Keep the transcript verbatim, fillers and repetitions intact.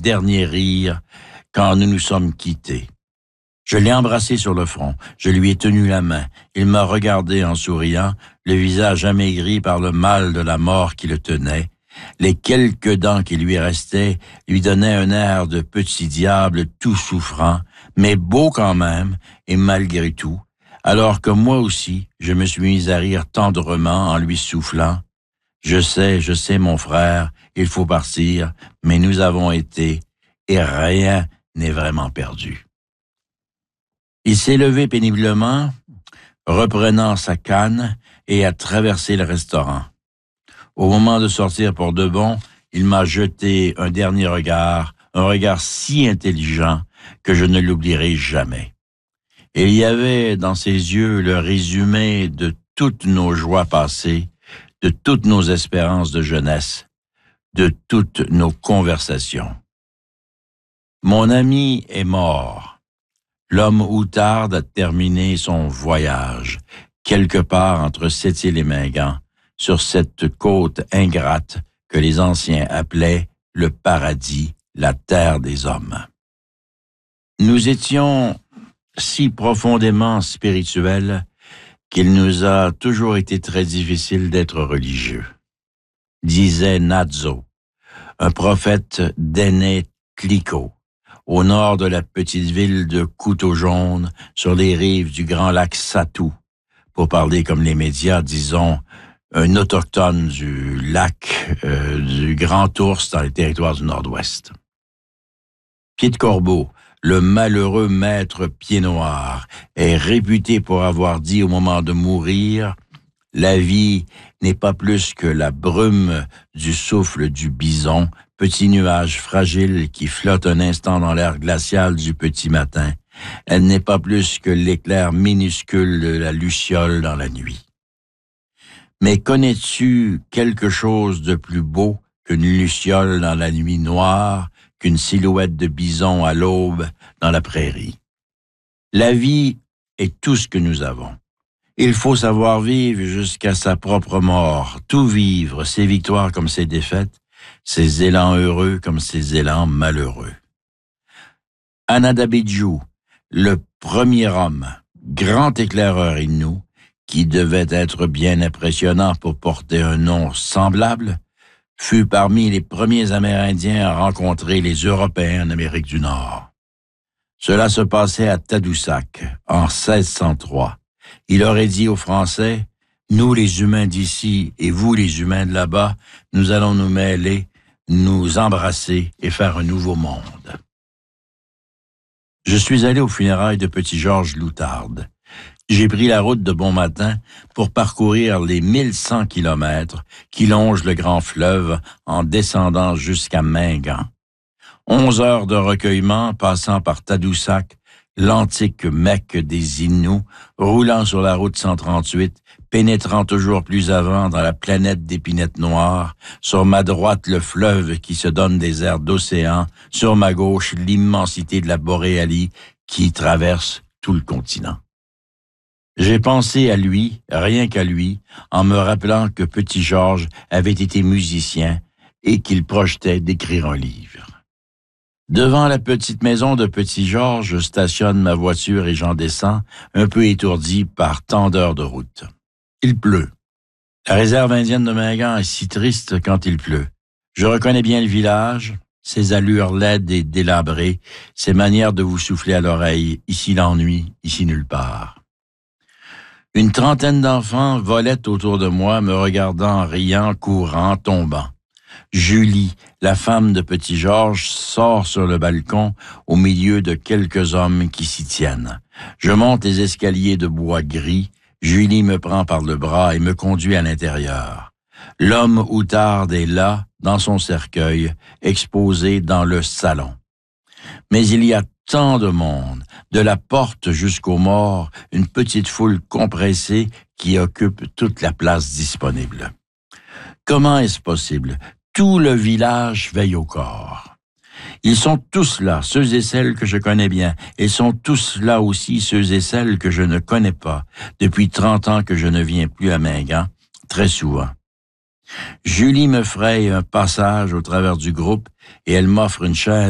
dernier rire quand nous nous sommes quittés. Je l'ai embrassé sur le front, je lui ai tenu la main. Il m'a regardé en souriant, le visage amaigri par le mal de la mort qui le tenait. Les quelques dents qui lui restaient lui donnaient un air de petit diable tout souffrant, mais beau quand même, et malgré tout, alors que moi aussi, je me suis mis à rire tendrement en lui soufflant. Je sais, je sais, mon frère, il faut partir, mais nous avons été, et rien n'est vraiment perdu. Il s'est levé péniblement, reprenant sa canne, et a traversé le restaurant. Au moment de sortir pour de bon, il m'a jeté un dernier regard, un regard si intelligent que je ne l'oublierai jamais. Et il y avait dans ses yeux le résumé de toutes nos joies passées, de toutes nos espérances de jeunesse, de toutes nos conversations. Mon ami est mort. L'homme outarde a terminé son voyage, quelque part entre Sept-Îles et Mingan, sur cette côte ingrate que les anciens appelaient le paradis, la terre des hommes. Nous étions si profondément spirituels qu'il nous a toujours été très difficile d'être religieux. Disait Nadzo, un prophète d'Éné Tliko, au nord de la petite ville de Couteau-Jaune, sur les rives du grand lac Satou, pour parler comme les médias, disons, un autochtone du lac euh, du Grand Ours dans les territoires du Nord-Ouest. Pied de Corbeau, le malheureux maître Pied-Noir, est réputé pour avoir dit au moment de mourir « La vie n'est pas plus que la brume du souffle du bison, petit nuage fragile qui flotte un instant dans l'air glacial du petit matin. Elle n'est pas plus que l'éclair minuscule de la luciole dans la nuit. » Mais connais-tu quelque chose de plus beau qu'une luciole dans la nuit noire, qu'une silhouette de bison à l'aube dans la prairie? La vie est tout ce que nous avons. Il faut savoir vivre jusqu'à sa propre mort, tout vivre, ses victoires comme ses défaites, ses élans heureux comme ses élans malheureux. Anadabidjou, le premier homme, grand éclaireur Innu, qui devait être bien impressionnant pour porter un nom semblable, fut parmi les premiers Amérindiens à rencontrer les Européens en Amérique du Nord. Cela se passait à Tadoussac, en seize cent trois. Il aurait dit aux Français, « Nous les humains d'ici et vous les humains de là-bas, nous allons nous mêler, nous embrasser et faire un nouveau monde. » Je suis allé aux funérailles de petit Georges Loutarde. J'ai pris la route de bon matin pour parcourir les mille cent kilomètres qui longent le grand fleuve en descendant jusqu'à Mingan. Onze heures de recueillement passant par Tadoussac, l'antique Mecque des Innous, roulant sur la route cent trente-huit, pénétrant toujours plus avant dans la planète d'épinettes noires, sur ma droite le fleuve qui se donne des airs d'océan, sur ma gauche l'immensité de la Boréalie qui traverse tout le continent. J'ai pensé à lui, rien qu'à lui, en me rappelant que petit Georges avait été musicien et qu'il projetait d'écrire un livre. Devant la petite maison de petit Georges, je stationne ma voiture et j'en descends, un peu étourdi par tant d'heures de route. Il pleut. La réserve indienne de Mingan est si triste quand il pleut. Je reconnais bien le village, ses allures laides et délabrées, ses manières de vous souffler à l'oreille, ici l'ennui, ici nulle part. Une trentaine d'enfants volaient autour de moi, me regardant, riant, courant, tombant. Julie, la femme de petit Georges, sort sur le balcon au milieu de quelques hommes qui s'y tiennent. Je monte les escaliers de bois gris. Julie me prend par le bras et me conduit à l'intérieur. L'homme outarde est là, dans son cercueil, exposé dans le salon. Mais il y a tant de monde, de la porte jusqu'aux morts, une petite foule compressée qui occupe toute la place disponible. Comment est-ce possible? Tout le village veille au corps. Ils sont tous là, ceux et celles que je connais bien. Ils sont tous là aussi, ceux et celles que je ne connais pas, depuis trente ans que je ne viens plus à Mingan, très souvent. Julie me fraye un passage au travers du groupe et elle m'offre une chaise